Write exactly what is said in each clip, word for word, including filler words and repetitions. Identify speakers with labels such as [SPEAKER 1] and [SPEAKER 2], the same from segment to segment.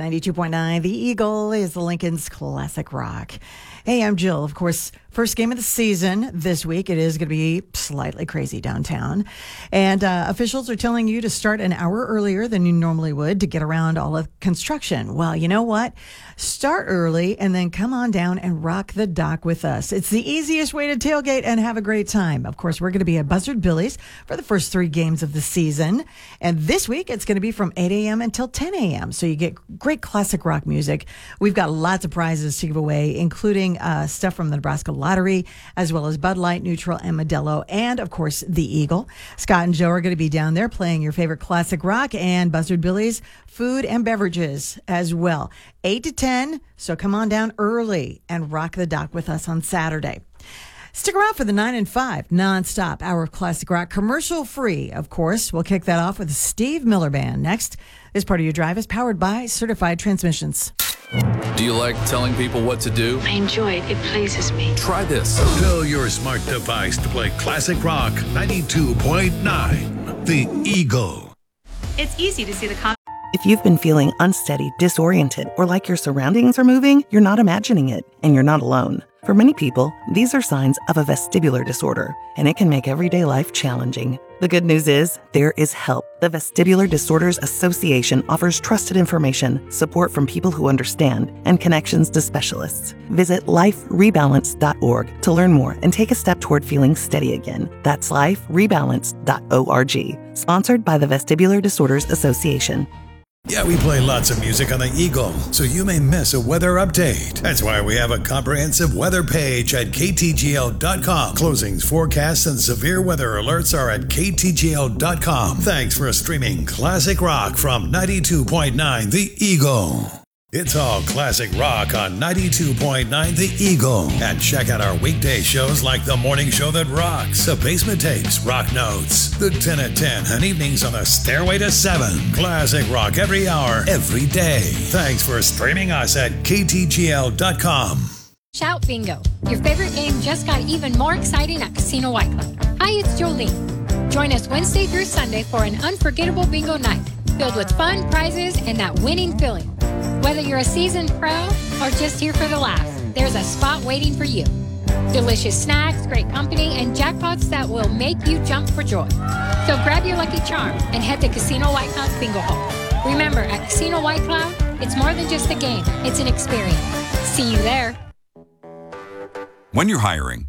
[SPEAKER 1] ninety-two point nine, The Eagle is Lincoln's classic rock. Hey, I'm Jill. Of course, first game of the season this week. It is going to be slightly crazy downtown. And uh, officials are telling you to start an hour earlier than you normally would to get around all of construction. Well, you know what? Start early and then come on down and rock the dock with us. It's the easiest way to tailgate and have a great time. Of course, we're going to be at Buzzard Billy's for the first three games of the season. And this week, it's going to be from eight a.m. until ten a.m. So you get great classic rock music. We've got lots of prizes to give away, including uh, stuff from the Nebraska Lottery, as well as Bud Light, Neutral, and Modelo, and, of course, the Eagle. Scott and Joe are going to be down there playing your favorite classic rock and Buzzard Billy's food and beverages as well. eight to ten, so come on down early and rock the dock with us on Saturday. Stick around for the nine and five nonstop hour of classic rock, commercial free, of course. We'll kick that off with the Steve Miller Band. Next, this part of your drive is powered by Certified Transmissions.
[SPEAKER 2] Do you like telling people what to do?
[SPEAKER 3] I enjoy it. It pleases me.
[SPEAKER 2] Try this.
[SPEAKER 4] Tell your smart device to play classic rock ninety-two point nine, The Eagle.
[SPEAKER 5] It's easy to see the con-
[SPEAKER 6] If you've been feeling unsteady, disoriented, or like your surroundings are moving, you're not imagining it, and you're not alone. For many people, these are signs of a vestibular disorder, and it can make everyday life challenging. The good news is, there is help. The Vestibular Disorders Association offers trusted information, support from people who understand, and connections to specialists. Visit life rebalance dot org to learn more and take a step toward feeling steady again. That's life rebalance dot org. Sponsored by the Vestibular Disorders Association.
[SPEAKER 4] Yeah, we play lots of music on the Eagle, so you may miss a weather update. That's why we have a comprehensive weather page at K T G L dot com. Closings, forecasts, and severe weather alerts are at K T G L dot com. Thanks for streaming classic rock from ninety-two point nine The Eagle. It's all classic rock on ninety-two point nine The Eagle. And check out our weekday shows like The Morning Show That Rocks, The Basement Tapes, Rock Notes, The ten at ten, and evenings on the Stairway to seven. Classic rock every hour, every day. Thanks for streaming us at K T G L dot com.
[SPEAKER 7] Shout Bingo. Your favorite game just got even more exciting at Casino White Club. Hi, it's Jolene. Join us Wednesday through Sunday for an unforgettable bingo night filled with fun, prizes, and that winning feeling. Whether you're a seasoned pro or just here for the laugh, there's a spot waiting for you. Delicious snacks, great company, and jackpots that will make you jump for joy. So grab your lucky charm and head to Casino White Cloud Bingo Hall. Remember, at Casino White Cloud, it's more than just a game, it's an experience. See you there.
[SPEAKER 8] When you're hiring,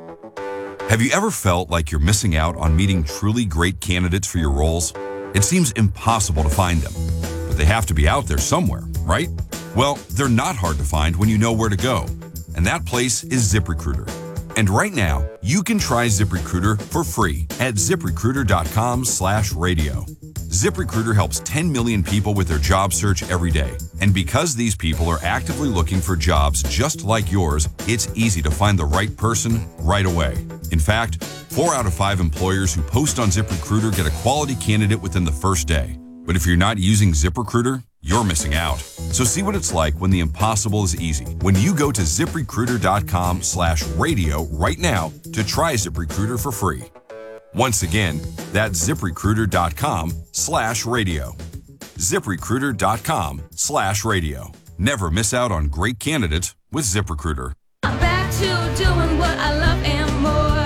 [SPEAKER 8] have you ever felt like you're missing out on meeting truly great candidates for your roles? It seems impossible to find them, but they have to be out there somewhere, right? Well, they're not hard to find when you know where to go, and that place is ZipRecruiter. And right now, you can try ZipRecruiter for free at ZipRecruiter.com slash radio. ZipRecruiter helps ten million people with their job search every day. And because these people are actively looking for jobs just like yours, it's easy to find the right person right away. In fact, four out of five employers who post on ZipRecruiter get a quality candidate within the first day. But if you're not using ZipRecruiter, you're missing out. So see what it's like when the impossible is easy. When you go to ZipRecruiter.com slash radio right now to try ZipRecruiter for free. Once again, that's ZipRecruiter.com slash radio. ZipRecruiter.com slash radio. Never miss out on great candidates with ZipRecruiter.
[SPEAKER 9] I'm back to doing what I love and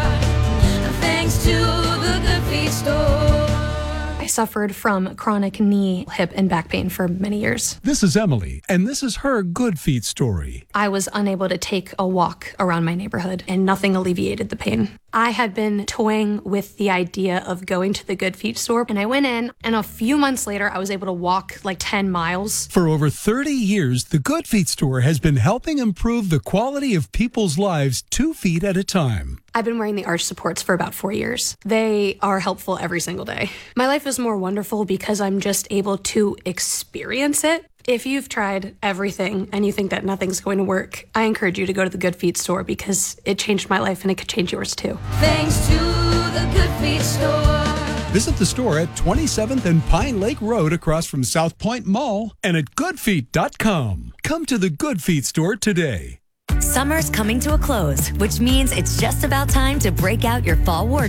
[SPEAKER 9] more, thanks to the Good Feet store.
[SPEAKER 10] I suffered from chronic knee, hip, and back pain for many years.
[SPEAKER 11] This is Emily, and this is her Good Feet story.
[SPEAKER 10] I was unable to take a walk around my neighborhood, and nothing alleviated the pain. I had been toying with the idea of going to the Good Feet store, and I went in, and a few months later, I was able to walk like ten miles.
[SPEAKER 11] For over thirty years, the Good Feet store has been helping improve the quality of people's lives two feet at a time.
[SPEAKER 10] I've been wearing the arch supports for about four years. They are helpful every single day. My life is more wonderful because I'm just able to experience it. If you've tried everything and you think that nothing's going to work, I encourage you to go to the Good Feet store because it changed my life and it could change yours too.
[SPEAKER 9] Thanks to the Good Feet store.
[SPEAKER 11] Visit the store at twenty-seventh and Pine Lake Road across from South Point Mall and at good feet dot com. Come to the Good Feet store today.
[SPEAKER 12] Summer's coming to a close, which means it's just about time to break out your fall wardrobe.